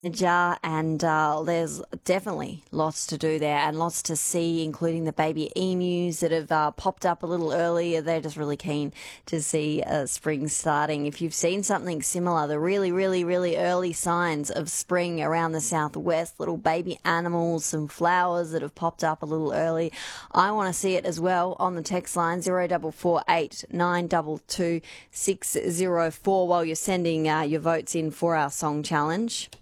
And there's definitely lots to do there and lots to see, including the baby emus that have popped up a little earlier. They're just really keen to see spring starting. If you've seen something similar, the really, really, really early signs of spring around the southwest, little baby animals, some flowers that have popped up a little early, I want to see it as well on the text line 0448 922 604 while you're sending your votes in for our song challenge.